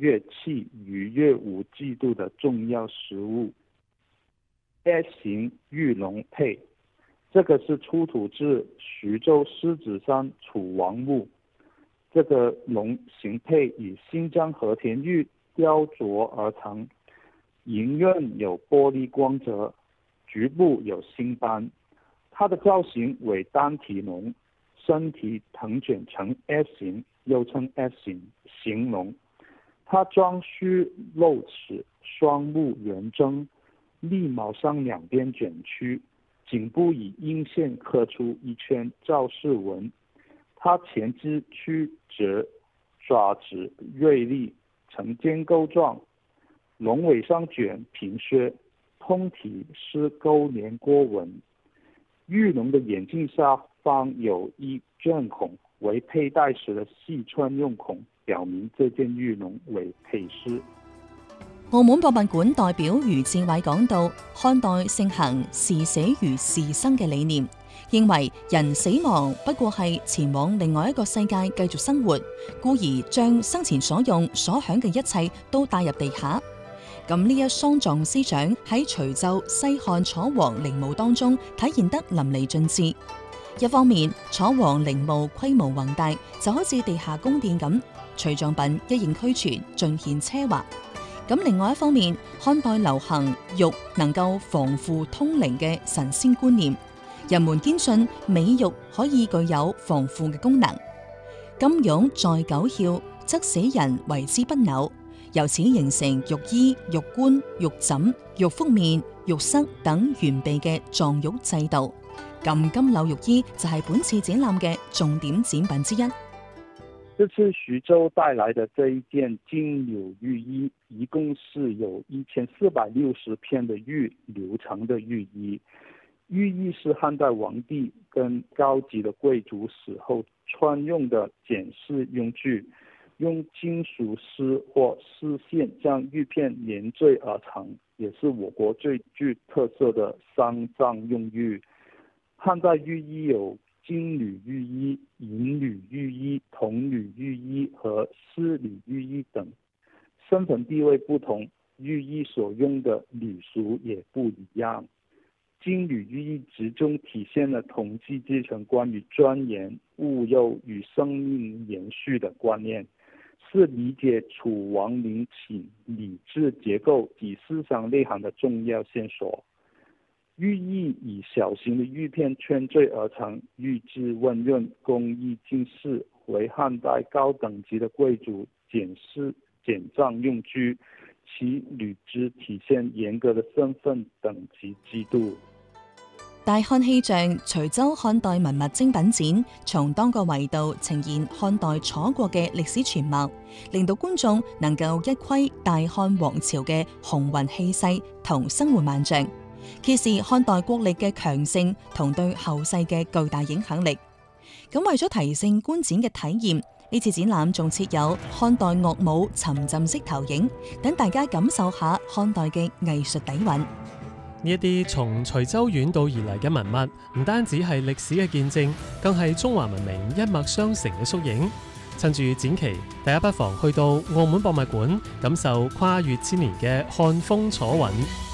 乐器与乐舞制度的重要实物。S 型玉龙佩，这个是出土自徐州狮子山楚王墓。这个龙形佩以新疆和田玉雕琢而成，银刃有玻璃光泽，局部有星斑。它的造型为单体龙，身体腾卷成 S 型，又称 S 型形龙。它装须露齿，双目圆睁，利毛上两边卷曲，颈部以阴线刻出一圈造饰纹。它前肢曲折，爪子锐利，呈尖钩状，龙尾上卷平削，通体是钩连锅纹。玉龙的眼镜下方有一钻孔，为佩戴时的细穿用孔，表明这件玉龍為皮絲。 澳門博物館代表余志偉講到，漢代盛行視死如視生嘅理念，認為人死亡不過係前往另外一個世界繼續生活，故而將生前所用所享嘅一切都帶入地下。咁呢一喪葬思想喺徐州西漢楚王陵墓當中體現得淋漓盡致。一方面，楚王陵墓規模宏大，就好似地下宮殿咁，隨葬品一應俱全，盡顯奢華。咁另外一方面，漢代流行玉能夠防腐通靈嘅神仙觀念，人們堅信美玉可以具有防腐嘅功能。金玉在九竅，則死人為之不朽，由此形成玉衣、玉冠、玉枕、玉覆面、玉塞等完備嘅葬玉制度。咁金縷玉衣就係本次展覽嘅重點展品之一。 这次徐州带来的这一件金柳玉衣，一共是有1460片的玉流成的玉衣。玉衣是汉代皇帝跟高级的贵族死后穿用的简饰用具，用金属丝或丝线将玉片连缀而成，也是我国最具特色的丧葬用玉。汉代玉衣有金缕玉衣、银缕玉衣、铜缕玉衣和丝缕玉衣等，身份地位不同，玉衣所用的缕属也不一样。金缕玉衣集中体现了统治阶层关于庄严、务幼与生命延续的观念，是理解楚王陵寝礼制结构及思想内涵的重要线索。玉衣以小型的玉片圈缀而成，玉质温润，工艺精细，为汉代高等级的贵族简葬用具，其履之体现严格的身份等级制度。 大漢氣象徐州漢代文物精品展，從多個維度呈現漢代楚國嘅歷史全貌，令到觀眾能夠一窺大漢王朝嘅雄渾氣勢同生活萬象，揭示漢代國力嘅強盛同對後世嘅巨大影響力。咁為咗提升觀展嘅體驗，呢次展覽仲設有漢代樂舞沉浸式投影，等大家感受下漢代嘅藝術底蘊。 呢一啲從徐州遠道而嚟嘅文物，唔單止係歷史嘅見證，更係中華文明一脈相承嘅縮影。趁住展期，大家不妨去到澳門博物館，感受跨越千年嘅漢風楚韻。